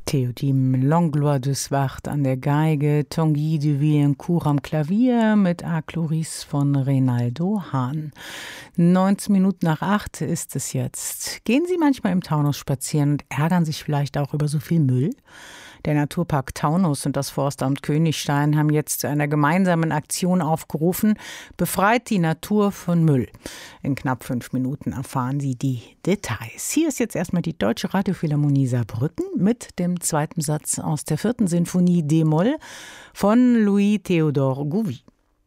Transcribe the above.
Theodim Langlois de Swart an der Geige, Tanguy de Villencourt am Klavier mit A Chloris von Reynaldo Hahn. 19 Minuten nach 8 ist es jetzt. Gehen Sie manchmal im Taunus spazieren und ärgern sich vielleicht auch über so viel Müll? Der Naturpark Taunus und das Forstamt Königstein haben jetzt zu einer gemeinsamen Aktion aufgerufen: Befreit die Natur von Müll. In knapp 5 Minuten erfahren Sie die Details. Hier ist jetzt erstmal die Deutsche Radiophilharmonie Saarbrücken mit dem zweiten Satz aus der 4. Sinfonie D-Moll von Louis Théodore Gouvi.